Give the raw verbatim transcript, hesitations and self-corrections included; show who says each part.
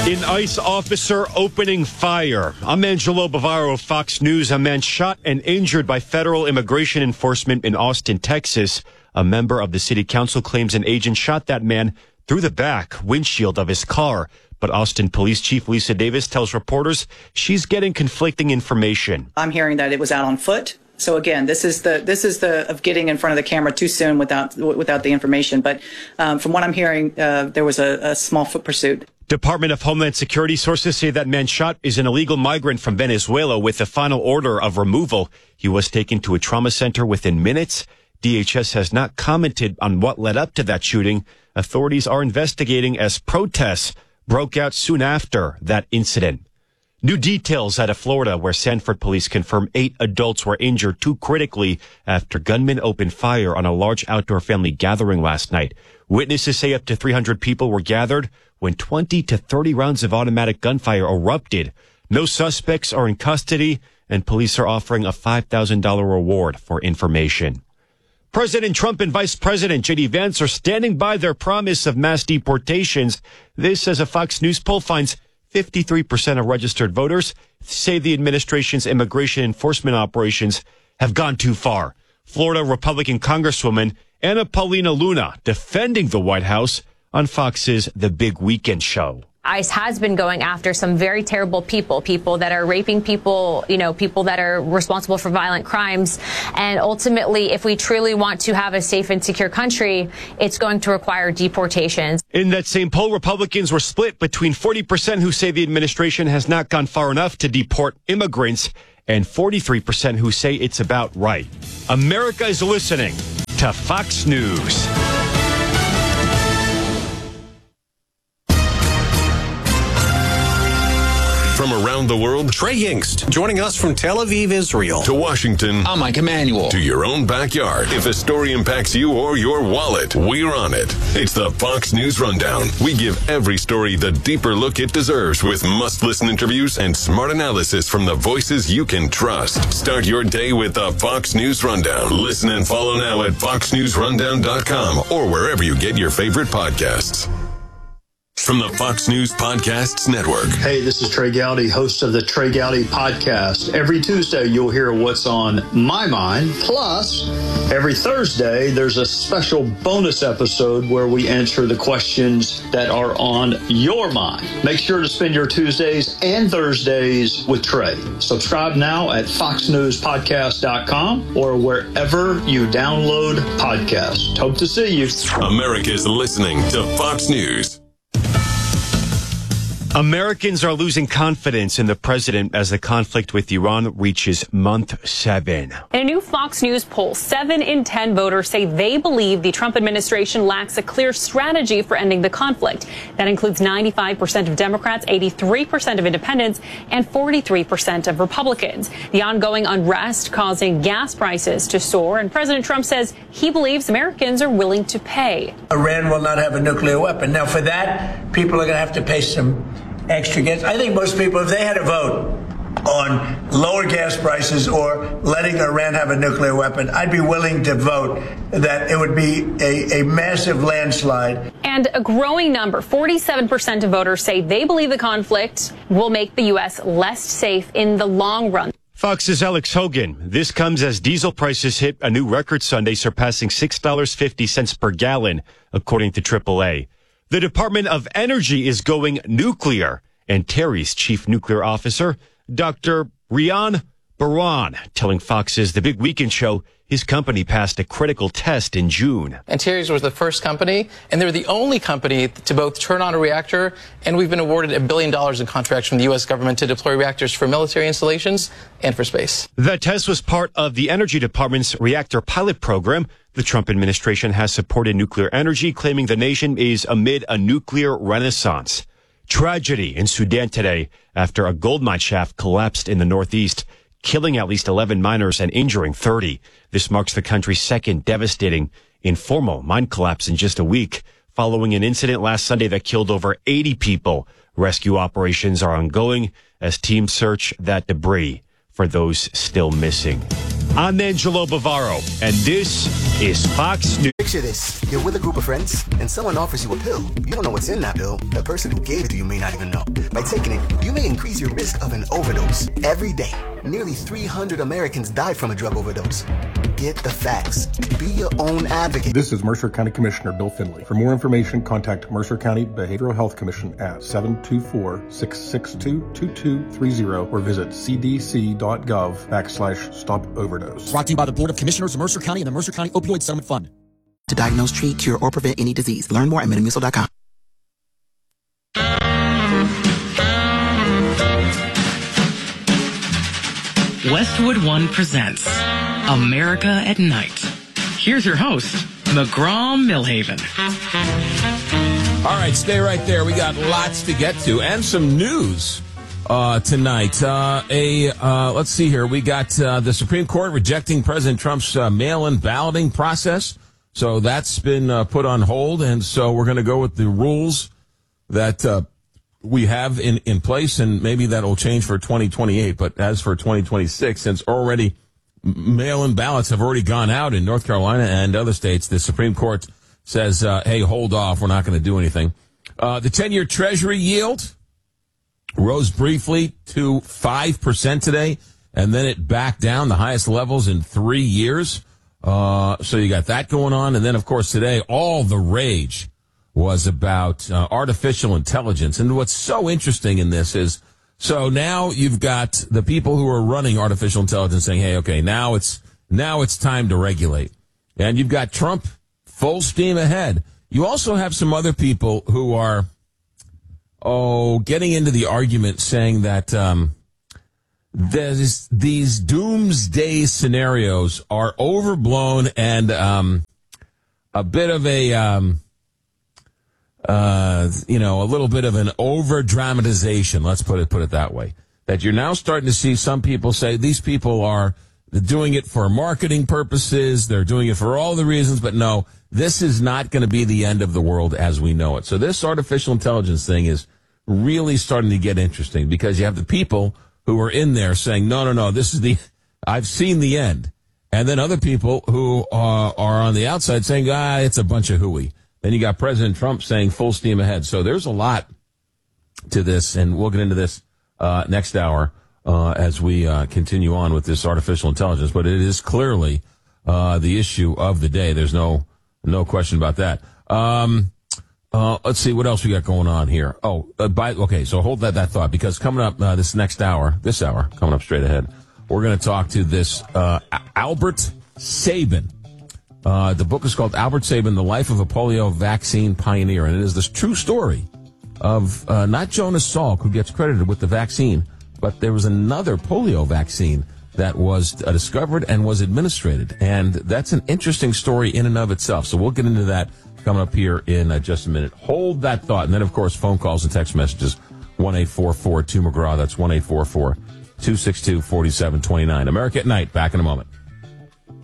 Speaker 1: An ICE officer opening fire. I'm Angelo Bavaro of Fox News. A man shot and injured by federal immigration enforcement in Austin, Texas. A member of the city council claims an agent shot that man through the back windshield of his car. But Austin Police Chief Lisa Davis tells reporters she's getting conflicting information.
Speaker 2: I'm hearing that it was out on foot. So again, this is the this is the of getting in front of the camera too soon without without the information. But um, from what I'm hearing, uh, there was a, a small foot pursuit.
Speaker 1: Department of Homeland Security sources say that man shot is an illegal migrant from Venezuela with a final order of removal. He was taken to a trauma center within minutes. D H S has not commented on what led up to that shooting. Authorities are investigating as protests broke out soon after that incident. New details out of Florida, where Sanford police confirm eight adults were injured too critically after gunmen opened fire on a large outdoor family gathering last night. Witnesses say up to three hundred people were gathered when twenty to thirty rounds of automatic gunfire erupted. No suspects are in custody, and police are offering a five thousand dollars reward for information. President Trump and Vice President J D Vance are standing by their promise of mass deportations. This, as a Fox News poll finds, fifty-three percent of registered voters say the administration's immigration enforcement operations have gone too far. Florida Republican Congresswoman Anna Paulina Luna defending the White House on Fox's The Big Weekend Show.
Speaker 3: ICE has been going after some very terrible people, people that are raping people, you know, people that are responsible for violent crimes. And ultimately, if we truly want to have a safe and secure country, it's going to require deportations.
Speaker 1: In that same poll, Republicans were split between forty percent who say the administration has not gone far enough to deport immigrants and forty-three percent who say it's about right. America is listening to Fox News.
Speaker 4: From around the world,
Speaker 5: Trey Yingst, joining us from Tel Aviv, Israel.
Speaker 4: To Washington,
Speaker 6: I'm Mike Emanuel.
Speaker 4: To your own backyard. If a story impacts you or your wallet, we're on it. It's the Fox News Rundown. We give every story the deeper look it deserves with must-listen interviews and smart analysis from the voices you can trust. Start your day with the Fox News Rundown. Listen and follow now at fox news rundown dot com or wherever you get your favorite podcasts. From the Fox News Podcasts Network.
Speaker 7: Hey, this is Trey Gowdy, host of the Trey Gowdy Podcast. Every Tuesday, you'll hear what's on my mind. Plus, every Thursday, there's a special bonus episode where we answer the questions that are on your mind. Make sure to spend your Tuesdays and Thursdays with Trey. Subscribe now at fox news podcast dot com or wherever you download podcasts. Hope to see you.
Speaker 4: America's listening to Fox News.
Speaker 1: Americans are losing confidence in the president as the conflict with Iran reaches month seven.
Speaker 8: In a new Fox News poll, seven in ten voters say they believe the Trump administration lacks a clear strategy for ending the conflict. That includes ninety-five percent of Democrats, eighty-three percent of independents, and forty-three percent of Republicans. The ongoing unrest causing gas prices to soar, and President Trump says he believes Americans are willing to pay.
Speaker 9: Iran will not have a nuclear weapon. Now, for that, people are going to have to pay some extra gas. I think most people, if they had a vote on lower gas prices or letting Iran have a nuclear weapon, I'd be willing to vote that it would be a, a massive landslide.
Speaker 8: And a growing number, forty-seven percent of voters say they believe the conflict will make the U S less safe in the long run.
Speaker 1: Fox's Alex Hogan. This comes as diesel prices hit a new record Sunday, surpassing six dollars and fifty cents per gallon, according to triple A. The Department of Energy is going nuclear, and Terry's chief nuclear officer, Doctor Rian Baran, telling Fox's The Big Weekend Show his company passed a critical test in June.
Speaker 6: Antares was the first company, and they were the only company to both turn on a reactor, and we've been awarded a billion dollars in contracts from the U S government to deploy reactors for military installations and for space.
Speaker 1: That test was part of the Energy Department's reactor pilot program. The Trump administration has supported nuclear energy, claiming the nation is amid a nuclear renaissance. Tragedy in Sudan today after a gold mine shaft collapsed in the northeast, killing at least eleven miners and injuring thirty. This marks the country's second devastating informal mine collapse in just a week, following an incident last Sunday that killed over eighty people. Rescue operations are ongoing as teams search that debris for those still missing. I'm Angelo Bavaro, and this is Fox News.
Speaker 10: Picture this. You're with a group of friends, and someone offers you a pill. You don't know what's in that pill. The person who gave it to you may not even know. By taking it, you may increase your risk of an overdose. Every day, nearly three hundred Americans die from a drug overdose. Get the facts. Be your own advocate.
Speaker 11: This is Mercer County Commissioner Bill Finley. For more information, contact Mercer County Behavioral Health Commission at seven two four, six six two, two two three zero or visit cdc.gov backslash stop overdose.
Speaker 12: Brought to you by the Board of Commissioners of Mercer County and the Mercer County Opioid Settlement Fund.
Speaker 10: To diagnose, treat, cure, or prevent any disease. Learn more at metamucil dot com.
Speaker 13: Westwood One presents America at Night. Here's your host, McGraw Millhaven.
Speaker 14: All right, stay right there. We got lots to get to and some news uh, tonight. Uh, a uh, let's see here. We got uh, the Supreme Court rejecting President Trump's uh, mail-in balloting process. So that's been uh, put on hold, and so we're going to go with the rules that uh, we have in, in place, and maybe that'll change for twenty twenty-eight. But as for twenty twenty-six, since already mail-in ballots have already gone out in North Carolina and other states, the Supreme Court says, uh, hey, hold off. We're not going to do anything. Uh, the ten-year Treasury yield rose briefly to five percent today, and then it backed down, the highest levels in three years. Uh, so you got that going on. And then, of course, today, all the rage was about uh, artificial intelligence. And what's so interesting in this is, so now you've got the people who are running artificial intelligence saying, hey, okay, now it's, now it's time to regulate. And you've got Trump full steam ahead. You also have some other people who are, oh, getting into the argument saying that, um, There's, these doomsday scenarios are overblown and um, a bit of a, um, uh, you know, a little bit of an over-dramatization. Let's put it put it that way. That you're now starting to see some people say these people are doing it for marketing purposes. They're doing it for all the reasons. But no, this is not going to be the end of the world as we know it. So this artificial intelligence thing is really starting to get interesting because you have the people who are in there saying, no, no, no, this is the, I've seen the end. And then other people who uh, are on the outside saying, ah, it's a bunch of hooey. Then you got President Trump saying full steam ahead. So there's a lot to this, and we'll get into this uh, next hour uh, as we uh, continue on with this artificial intelligence. But it is clearly uh, the issue of the day. There's no no question about that. Um Uh, let's see what else we got going on here. Oh, uh, by, okay, so hold that, that thought, because coming up uh, this next hour, this hour, coming up straight ahead, we're going to talk to this uh, Albert Sabin. Uh, the book is called Albert Sabin, The Life of a Polio Vaccine Pioneer, and it is this true story of uh, not Jonas Salk, who gets credited with the vaccine, but there was another polio vaccine that was uh, discovered and was administered, and that's an interesting story in and of itself, so we'll get into that coming up here in uh, just a minute. Hold that thought. And then, of course, phone calls and text messages, one eight four four two McGraw. That's one eight four four two six two four seven two nine. America at Night. Back in a moment.